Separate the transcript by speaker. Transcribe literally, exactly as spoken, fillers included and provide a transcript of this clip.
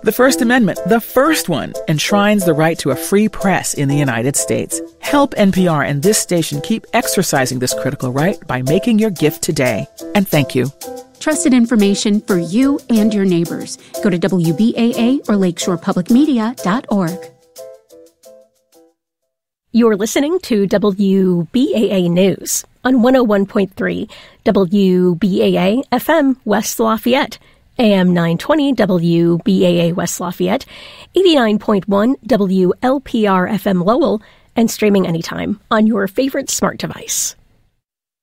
Speaker 1: The First Amendment, the first one, enshrines the right to a free press in the United States. Help N P R and this station keep exercising this critical right by making your gift today. And thank you.
Speaker 2: Trusted information for you and your neighbors. Go to W B A A or lakeshore public media dot org.
Speaker 3: You're listening to W B A A News on one oh one point three W B A A F M West Lafayette, A M nine twenty W B A A West Lafayette, eighty-nine point one W L P R F M Lowell, and streaming anytime on your favorite smart device.